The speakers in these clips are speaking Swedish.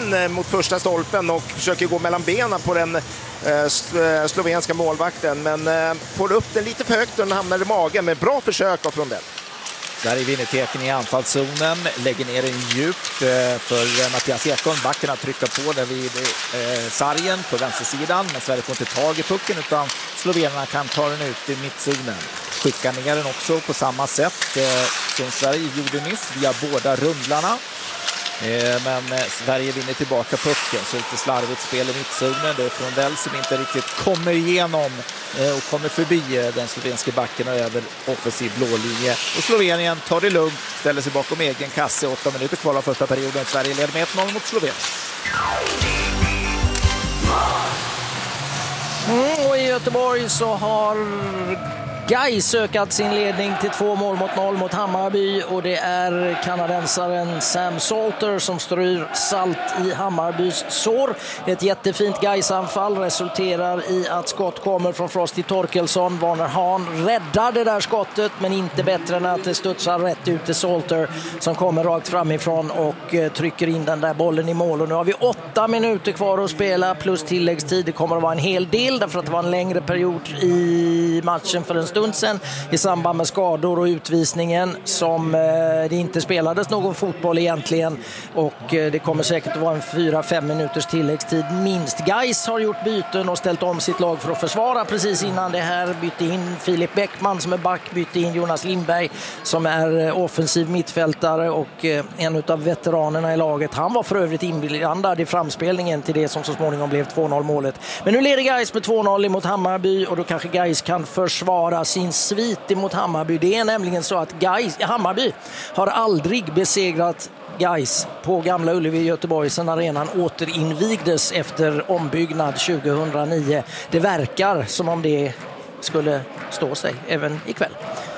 in mot första stolpen och försöker gå mellan benen på den slovenska målvakten, men får upp den lite för högt och den hamnar i magen med bra försök av Frondell. Där är vinner Teken i anfallszonen, lägger ner den djupt för Mattias Ekholm. Backarna trycker på där vid sargen på vänstersidan, men Sverige får inte tag i pucken utan slovenerna kan ta den ut i mittzonen. Skickar ner den också på samma sätt som Sverige gjorde nyss via båda rundlarna. Men Sverige vinner tillbaka pucken, så lite slarvigt spel i mittzonen. Det är Frondell som inte riktigt kommer igenom och kommer förbi den slovenska backen och över offensiv blålinje. Och Slovenien tar det lugnt, ställer sig bakom egen kasse. 8 minuter kvar av första perioden. Sverige leder med 1-0 mot Slovenien. Och i Göteborg så har Gais ökat sin ledning till 2-0 mot Hammarby, och det är kanadensaren Sam Salter som strör salt i Hammarbys sår. Ett jättefint Gais-anfall resulterar i att skott kommer från Frosty Torkelsson. Warner Hahn räddar det där skottet, men inte bättre än att det studsar rätt ut till Salter som kommer rakt framifrån och trycker in den där bollen i mål. Och nu har vi 8 minuter kvar att spela plus tilläggstid. Det kommer att vara en hel del därför att det var en längre period i matchen för en stund sedan i samband med skador och utvisningen som det inte spelades någon fotboll egentligen, och det kommer säkert att vara en 4-5 minuters tilläggstid minst. Gais har gjort byten och ställt om sitt lag för att försvara precis innan det här. Bytte in Filip Bäckman som är back, bytte in Jonas Lindberg som är offensiv mittfältare och en av veteranerna i laget. Han var för övrigt inblandad i framspelningen till det som så småningom blev 2-0 målet. Men nu leder Gais med 2-0 mot Hammarby, och då kanske Gais kan försvara sin svit mot Hammarby. Det är nämligen så att Hammarby har aldrig besegrat Gais på Gamla Ullevi i Göteborg sedan arenan återinvigdes efter ombyggnad 2009. Det verkar som om det skulle stå sig även ikväll.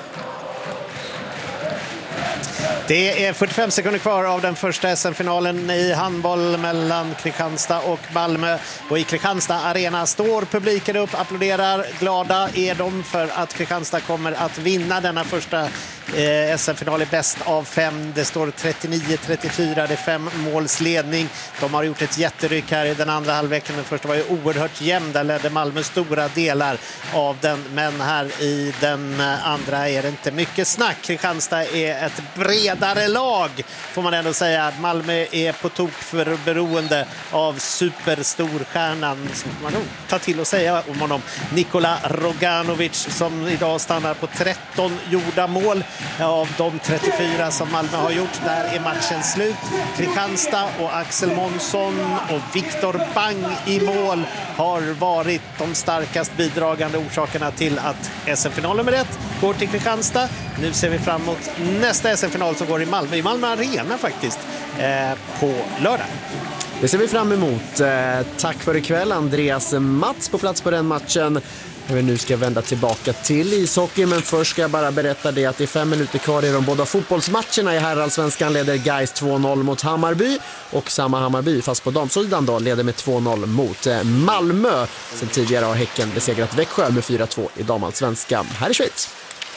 Det är 45 sekunder kvar av den första SM-finalen i handboll mellan Kristianstad och Malmö. Och i Kristianstad arena står publiken upp, applåderar. Glada är de för att Kristianstad kommer att vinna denna första SM-final i bäst av 5. Det står 39-34, det är 5 målsledning. De har gjort ett jätteryck här i den andra halvleken. Den första var ju oerhört jämn, där ledde Malmö stora delar av den. Men här i den andra är det inte mycket snack. Kristianstad är ett bredare lag, får man ändå säga. Malmö är på tok för beroende av superstorstjärnan, som man nog tar till att säga om honom, Nikola Roganovic, som idag stannar på 13 gjorda mål. Av de 34 som Malmö har gjort, där är matchen slut. Kristianstad och Axel Månsson och Viktor Bang i mål har varit de starkast bidragande orsakerna till att SM-final nummer 1 går till Kristianstad. Nu ser vi fram emot nästa SM-final som går i Malmö Arena faktiskt, på lördag. Det ser vi fram emot. Tack för ikväll, Andreas Mats på plats på den matchen. Nu ska jag vända tillbaka till ishockey, men först ska jag bara berätta det att det är 5 minuter kvar i de båda fotbollsmatcherna i herrallsvenskan. Leder Gais 2-0 mot Hammarby, och samma Hammarby fast på damsidan då leder med 2-0 mot Malmö. Sen tidigare har Häcken besegrat Växjö med 4-2 i damallsvenskan här i Schweiz.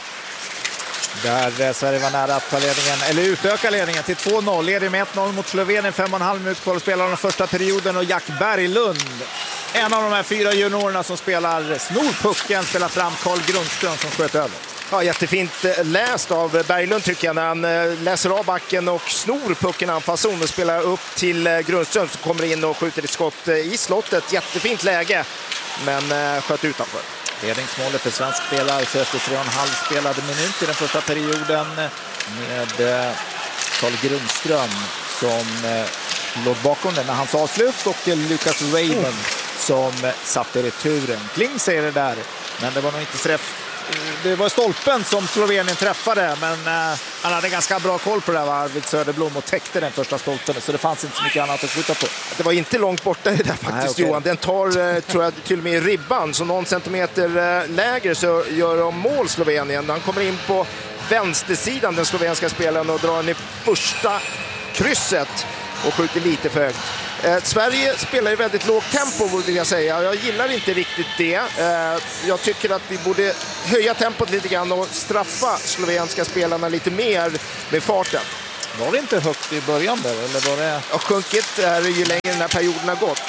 Där Sverige var nära att ta ledningen, eller utöka ledningen till 2-0. Leder med 1-0 mot Slovenien, 5,5 minuter kvar att spela den första perioden, och Jack Berglund, en av de här 4 juniorerna som spelar snorpucken, spelar fram Carl Grundström som sköt över. Ja, jättefint läst av Berglund tycker jag, när han läser av backen och snor pucken i anfallszon och spelar upp till Grundström som kommer in och skjuter ett skott i slottet. Jättefint läge, men sköt utanför. Ledningsmålet för svensk spelare så efter 3,5 spelade minut i den första perioden, med Carl Grundström som låg bakom den när hans avslut, och Lucas Raven som satte returen. Kling säger det där, men det var nog inte träff. Det var stolpen som Slovenien träffade, men han hade ganska bra koll på det där, Arvid Söderblom, och täckte den första stolpen, så det fanns inte så mycket annat att skjuta på. Det var inte långt borta det där faktiskt. Okay. Johan. Den tar, tror jag, till och med i ribban, så någon centimeter lägre så gör de mål Slovenien. Han kommer in på vänstersidan, den slovenska spelaren, och drar den i första krysset och skjuter lite för högt. Sverige spelar i väldigt lågt tempo, vill jag säga. Jag gillar inte riktigt det. Jag tycker att vi borde höja tempot lite grann och straffa slovenska spelarna lite mer med farten. Var det inte högt i början där? Eller var det... Och sjunkit är ju längre den här perioden har gått.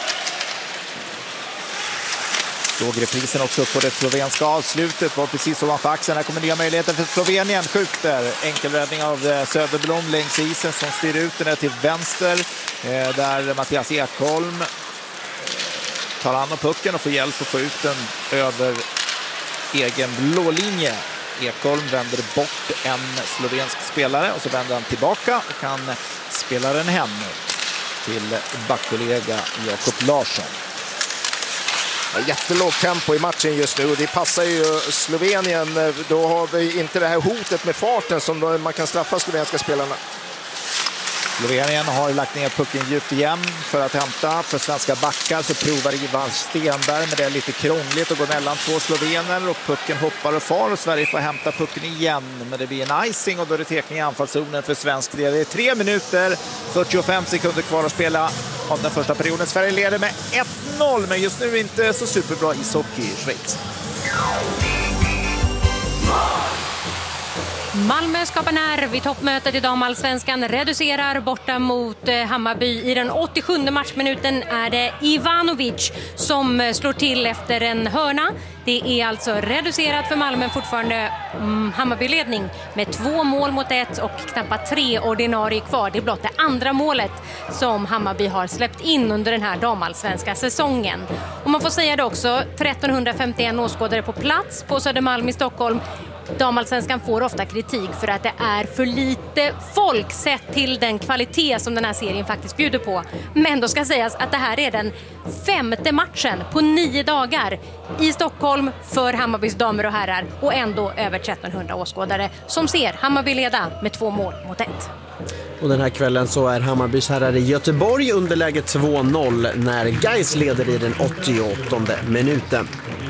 Såg reprisen också upp på det slovenska avslutet. Var precis ovanför axeln. Här kommer nya möjligheter för Slovenien. Skjuter. Enkelräddning av Söderblom längs isen som styr ut den till vänster. Där Mattias Ekholm tar hand om pucken och får hjälp att få ut den över egen blå linje. Ekholm vänder bort en slovensk spelare och så vänder han tillbaka och kan spela den hem till backkollega Jakob Larsson. Jättelågt tempo i matchen just nu och det passar ju Slovenien. Då har vi inte det här hotet med farten som man kan straffa slovenska spelarna. Slovenien har lagt ner pucken djupt igen för att hämta. För svenska backar så provar Ivar Stenberg, men det är lite krångligt att gå mellan två slovener och pucken hoppar och far och Sverige får hämta pucken igen. Men det blir en icing och då är det tekning i anfallszonen för svensk del. Det är 3 minuter, 45 sekunder kvar att spela av den första perioden. Sverige leder med 1-0, men just nu inte så superbra ishockey i Schweiz. Malmö skapar nerv i toppmötet i damallsvenskan, reducerar borta mot Hammarby. I den 87 matchminuten är det Ivanovic som slår till efter en hörna. Det är alltså reducerat för Malmö, fortfarande Hammarby-ledning med 2-1 och knappt 3 ordinarie kvar. Det är blott det andra målet som Hammarby har släppt in under den här damallsvenska säsongen. Och man får säga det också, 1351 åskådare på plats på Södermalm i Stockholm. Damallsvenskan får ofta kritik för att det är för lite folk sett till den kvalitet som den här serien faktiskt bjuder på. Men då ska sägas att det här är den 5:e matchen på 9 dagar i Stockholm för Hammarbys damer och herrar och ändå över 1300 åskådare som ser Hammarby leda med 2-1. Och den här kvällen så är Hammarbys herrar i Göteborg underläge 2-0 när Gais leder i den 88:e minuten.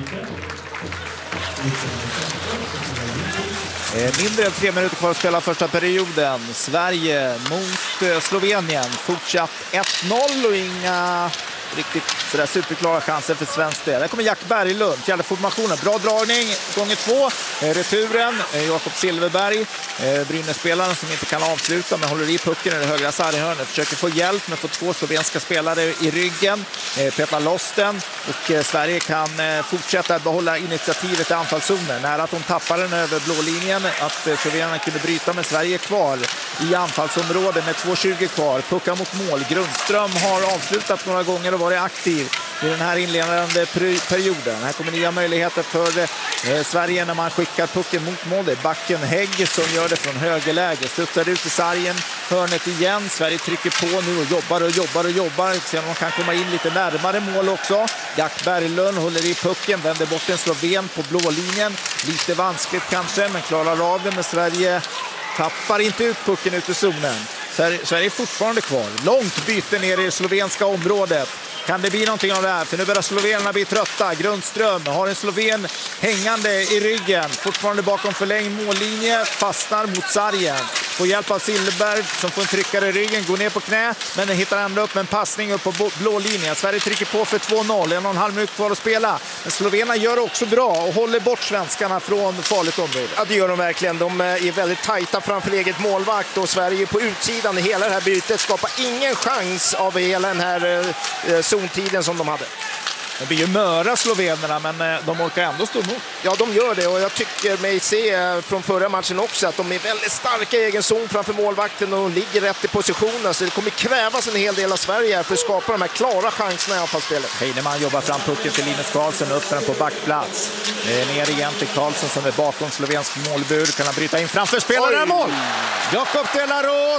Mindre än 3 minuter kvar att spela första perioden. Sverige mot Slovenien. Fortsatt 1-0 och inga riktigt sådär superklara chanser för svensk del. Där kommer Jack Berglund, fjärde formationen. Bra dragning, gånger 2. Returen, Jakob Silverberg. Brynäs-spelaren som inte kan avsluta men håller i pucken i det högra sarghörnet. Försöker få hjälp men får 2 slovenska spelare i ryggen. Petar loss den och Sverige kan fortsätta behålla initiativet i anfallszonen. Nära att de tappar den över blå linjen. Att Slovenien kunde bryta med Sverige kvar i anfallsområdet med 2:20 kvar. Puckar mot mål. Grundström har avslutat några gånger och varit aktiv i den här inledande perioden. Här kommer nya möjligheter för Sverige när man skickar pucken mot mål. Det är backen Hägg som gör det från högerläge. Studsar ut i sargen, hörnet igen. Sverige trycker på nu och jobbar. Sen man kan komma in lite närmare mål också. Jack Berglund håller i pucken, vänder bort en sloven på blå linjen. Lite vanskligt kanske, men klarar av det. Men Sverige tappar inte ut pucken ut i zonen. Sverige är fortfarande kvar. Långt byte ner i slovenska området. Kan det bli någonting av det här? För nu börjar slovenerna bli trötta. Grundström har en sloven hängande i ryggen. Fortfarande bakom förlängd mållinje. Fastnar mot sargen. Får hjälp av Silverberg som får en tryckare i ryggen. Går ner på knä. Men den hittar ändå upp en passning upp på blå linjen. Sverige trycker på för 2-0. 1,5 minut kvar att spela. Men slovenerna gör också bra och håller bort svenskarna från farligt område. Ja, det gör de verkligen. De är väldigt tajta framför eget målvakt och Sverige på utsidan i hela det här bytet skapar ingen chans av hela den här zontiden som de hade. Det blir ju möra slovenerna, men de orkar ändå stå emot. Ja, de gör det och jag tycker mig se från förra matchen också att de är väldigt starka i egen zon framför målvakten och ligger rätt i positionen. Så det kommer krävas en hel del av Sverige för att skapa de här klara chanserna i anfallsspelet. Heinemann jobbar fram pucken till Linus Karlsson och upp den på backplats. Ner igen till Karlsson som är bakom slovensk målbur. Kan han bryta in framför spelaren. Mål! Jakob Delaros!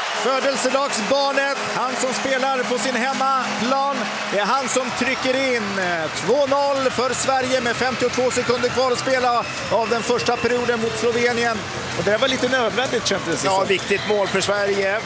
Födelsedagsbarnet, han som spelar på sin hemmaplan, det är han som trycker in 2-0 för Sverige med 52 sekunder kvar att spela av den första perioden mot Slovenien. Och det var lite nödvändigt kändes det. Ja, viktigt mål för Sverige.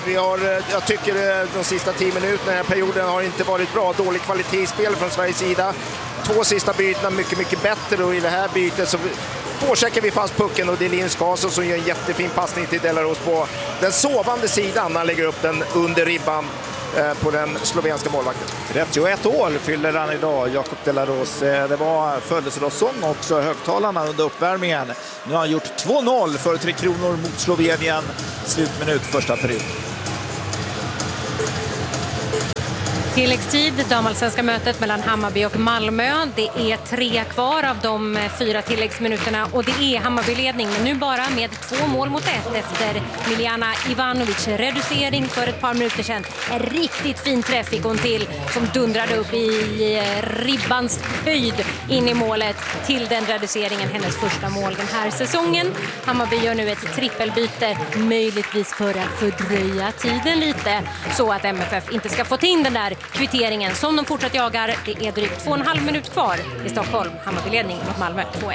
Jag tycker de sista 10 minuterna i den här perioden har inte varit bra. Dålig kvalitet i spel från Sveriges sida. 2 sista bytena mycket bättre och i det här bytet så påcheckar vi fast pucken och det är Linus Karlsson som gör en jättefin passning till Delaros på den sovande sidan när han lägger upp den under ribban. på den slovenska målvakten. 31 år fyller han idag, Jakob de la Rose. Det var födelsedagssång också, högtalarna under uppvärmningen. Nu har han gjort 2-0 för Tre Kronor mot Slovenien. Slutminut första period. Tilläggstid, damallsvenska mötet mellan Hammarby och Malmö. Det är 3 kvar av de 4 tilläggsminuterna och det är Hammarby-ledning. Men nu bara med 2 mål mot 1 efter Miljana Ivanovic reducering för ett par minuter sedan. En riktigt fin träff fick hon till som dundrade upp i ribbans höjd in i målet till den reduceringen. Hennes första mål den här säsongen. Hammarby gör nu ett trippelbyte, möjligtvis för att fördröja tiden lite så att MFF inte ska få in den där kvitteringen som de fortsatt jagar. Det är drygt 2,5 minut kvar i Stockholm. Hammarby-ledning mot Malmö 2-1.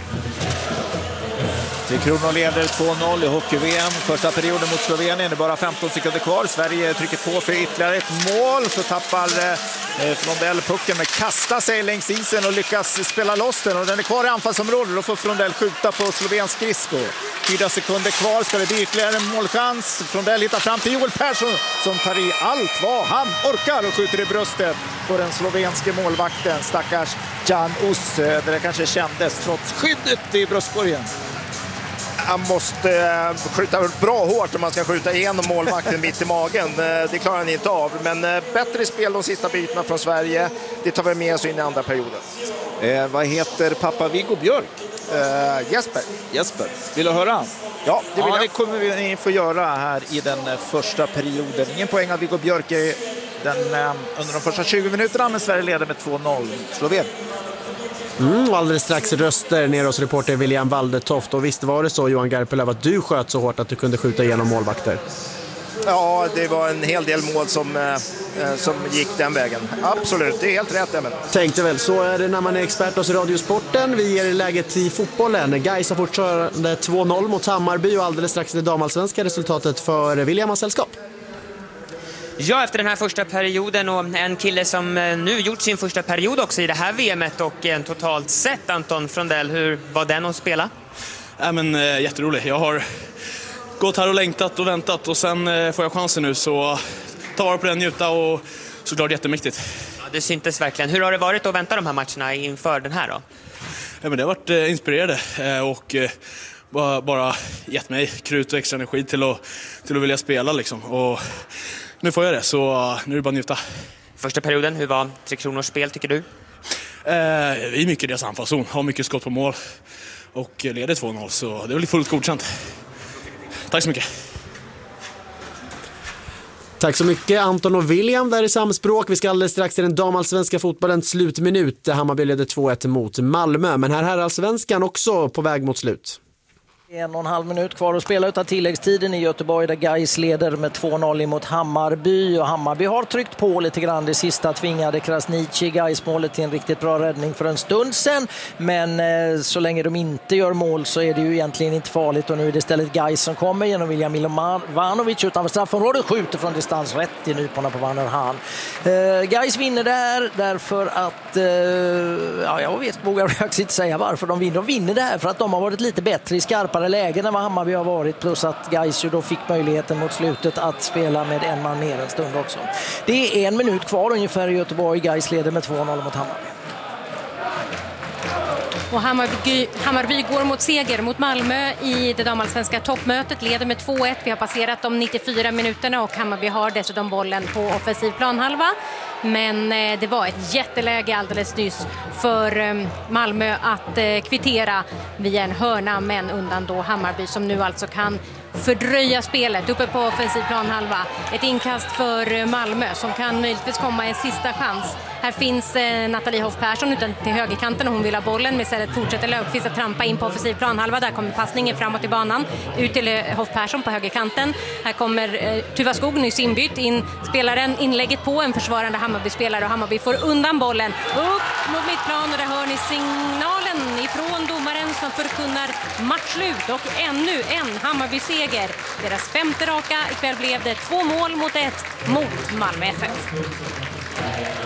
Tre Kronor leder 2-0 i hockey-VM. Första perioden mot Slovenien. Det är bara 15 sekunder kvar. Sverige trycker på för ytterligare ett mål. Så tappar Frondell pucken med kasta sig längs isen och lyckas spela loss den. Och den är kvar i anfallsområdet. Då får Frondell skjuta på slovensk skridsko. 4 sekunder kvar. Ska det bli ytterligare en målchans. Frondell hittar fram till Joel Persson som tar i allt vad han orkar och skjuter i bröstet på den slovenske målvakten. Stackars Jan Us. Det kanske kändes trots skyddet i bröstkorgen. Han måste skjuta bra hårt om man ska skjuta igenom målvakten mitt i magen. Det klarar han inte av. Men bättre spel de sista bytena från Sverige. Det tar vi med oss in i andra perioden. Vad heter pappa Viggo Björk? Jesper. Vill du höra? Ja, det vill jag. Det kommer vi få göra här i den första perioden. Ingen poäng av Viggo Björk under de första 20 minuterna, men Sverige leder med 2-0 Slovenien. Alldeles strax röster ner hos reporter William Waldetoft. Och visst var det så, Johan Garpenlöv, att du sköt så hårt att du kunde skjuta igenom målvakter? Ja, det var en hel del mål som gick den vägen. Absolut, det är helt rätt. Men. Tänkte väl, så är det när man är expert hos Radiosporten. Vi ger läget i fotbollen. Gais har fortfarande 2-0 mot Hammarby och alldeles strax det damallsvenska resultatet för Williams sällskap. Ja, efter den här första perioden och en kille som nu gjort sin första period också i det här VMet och totalt sett, Anton Frondell, hur var den att spela? Jätterolig. Jag har gått här och längtat och väntat och sen får jag chansen nu, så ta vara på den, njuta och såklart jättemäktigt. Ja, det syntes verkligen. Hur har det varit att vänta de här matcherna inför den här då? Ja, men det har varit inspirerande och bara gett mig krut och extra energi till att vilja spela liksom. Och nu får jag det, så nu är det bara att njuta. Första perioden, hur var Tre Kronors spel tycker du? Vi är mycket deras anfallszon, har mycket skott på mål och leder 2-0, så det blir fullt godkänt. Tack så mycket. Tack så mycket Anton och William där i samspråk. Vi ska alldeles strax till den damallsvenska fotbollens slutminut. Hammarby leder 2-1 mot Malmö, men här är allsvenskan också på väg mot slut. 1,5 minut kvar att spela utav tilläggstiden i Göteborg där Gais leder med 2-0 mot Hammarby. Och Hammarby har tryckt på lite grann. Det sista tvingade Krasniqi Gais-målet till en riktigt bra räddning för en stund sedan. Men så länge de inte gör mål så är det ju egentligen inte farligt. Och nu är det istället Gais som kommer genom William Milovanovic utanför straffområdet. Skjuter från distans rätt i nyporna på Van der Haan. Gais vinner där därför att jag vågar inte säga varför de vinner. De vinner där för att de har varit lite bättre i skarpa lägen än vad Hammarby har varit, plus att Gais ju då fick möjligheten mot slutet att spela med en man mer en stund också. Det är 1 minut kvar ungefär i Göteborg. Gais leder med 2-0 mot Hammarby. Och Hammarby går mot seger mot Malmö i det damallsvenska toppmötet, leder med 2-1. Vi har passerat de 94 minuterna och Hammarby har dessutom bollen på offensiv planhalva. Men det var ett jätteläge alldeles nyss för Malmö att kvittera via en hörna, men undan då Hammarby som nu alltså kan fördröja spelet uppe på offensiv planhalva. Ett inkast för Malmö som kan möjligtvis komma en sista chans. Här finns Nathalie Hoff Persson utan till högerkanten och hon vill ha bollen, men istället fortsätter Löfqvist att trampa in på offensiv planhalva. Där kommer passningen framåt i banan ut till Hoff Persson på högerkanten. Här kommer Tuva Skog nyss inbytt in spelaren inlägget på en försvarande Hammarby-spelare och Hammarby får undan bollen upp mot mittplan och där hör ni signalen ifrån domaren som förkunnar matchslut och ännu en Hammarby-seger. Deras 5:e raka. Ikväll blev det 2 mål mot 1 mot Malmö FF.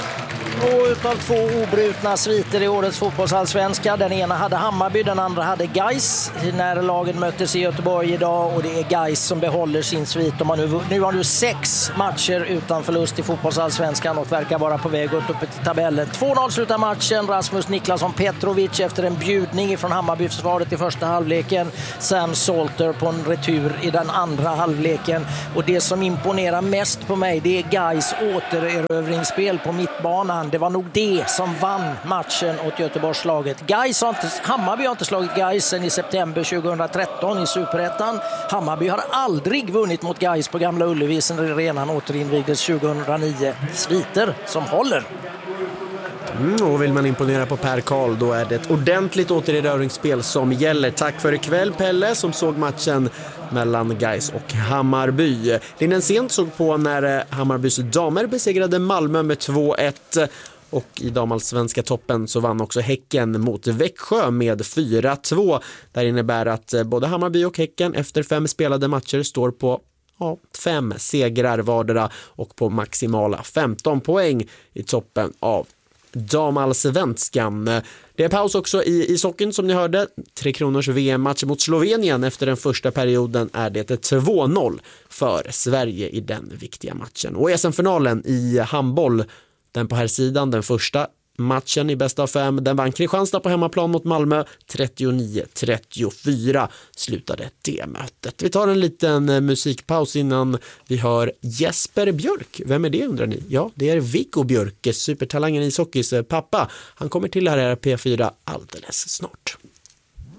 Och utav 2 obrutna sviter i årets fotbollsallsvenska. Den ena hade Hammarby, den andra hade Gais när lagen möttes i Göteborg idag. Och det är Gais som behåller sin svit. Nu har du 6 matcher utan förlust i fotbollsallsvenskan och verkar vara på väg upp till tabellen. 2-0 slutar matchen. Rasmus Niklasson Petrovic efter en bjudning från Hammarby-försvaret i första halvleken. Sam Salter på en retur i den andra halvleken. Och det som imponerar mest på mig, det är Gais återerövringsspel på mittbanan. Det var nog det som vann matchen åt Göteborgslaget. Hammarby har inte slagit Gais sedan i september 2013 i Superettan. Hammarby har aldrig vunnit mot Gais på Gamla Ullevi sedan arenan återinvigdes 2009. Sviter som håller. Och vill man imponera på Per Karl, då är det ett ordentligt återerövringsspel som gäller. Tack för ikväll, Pelle, som såg matchen mellan Gais och Hammarby. Linden Sent såg på när Hammarbys damer besegrade Malmö med 2-1. Och i damallsvenska toppen så vann också Häcken mot Växjö med 4-2. Det innebär att både Hammarby och Häcken efter 5 spelade matcher står på 5 segrar vardera och på maximala 15 poäng i toppen av damallsvenskan. Det är paus också i ishockeyn som ni hörde. 3 Kronors VM-match mot Slovenien. Efter den första perioden är det 2-0 för Sverige i den viktiga matchen. Och SM-finalen i handboll, den på här sidan, den första matchen i bästa av 5, den vann Kristianstad på hemmaplan mot Malmö 39-34 slutade det mötet. Vi tar en liten musikpaus innan vi hör Jesper Björk. Vem är det, undrar ni? Ja, det är Viggo Björk, supertalangen i ishockeys pappa. Han kommer till här P4 alldeles snart.